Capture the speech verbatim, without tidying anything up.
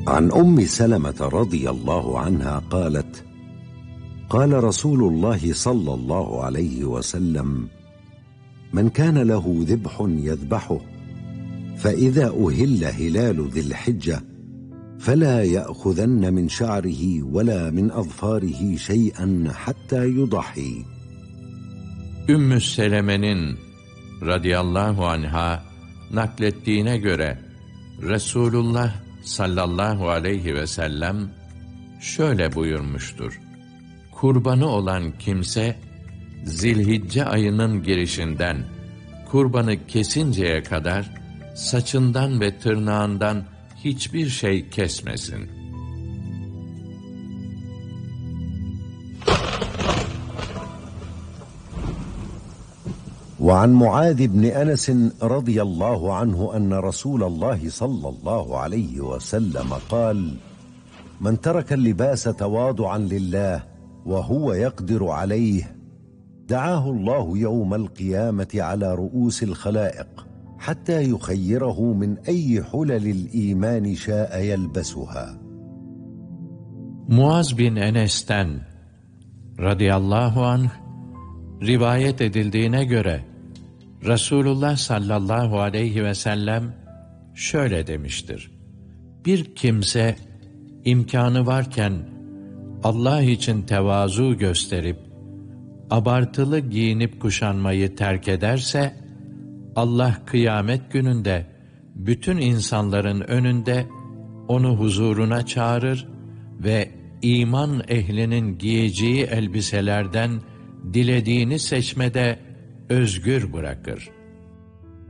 عن أم سلمة رضي الله عنها قالت: قال رسول الله صلى الله عليه وسلم: من كان له ذبح يذبحه فإذا أهل هلال ذي الحجة فلا يأخذن من شعره ولا من أظفاره شيئا حتى يضحي. Ümmü Seleme'nin radıyallahu anha naklettiğine göre Resulullah sallallahu aleyhi ve sellem şöyle buyurmuştur: kurbanı olan kimse Zilhicce ayının girişinden kurbanı kesinceye kadar saçından ve tırnağından hiçbir şey kesmesin. وعن معاذ بن أنس رضي الله عنه أن رسول الله صلى الله عليه وسلم قال: من ترك اللباس تواضعا لله وهو يقدر عليه دعاه الله يوم القيامة على رؤوس الخلائق حتى يخيره من أي حلل الإيمان شاء يلبسها. Muaz bin Enes'ten radıyallahu anh rivayet edildiğine göre Resulullah sallallahu aleyhi ve sellem şöyle demiştir: bir kimse imkanı varken Allah için tevazu gösterip abartılı giyinip kuşanmayı terk ederse, Allah kıyamet gününde bütün insanların önünde onu huzuruna çağırır ve iman ehlinin giyeceği elbiselerden dilediğini seçmede özgür bırakır.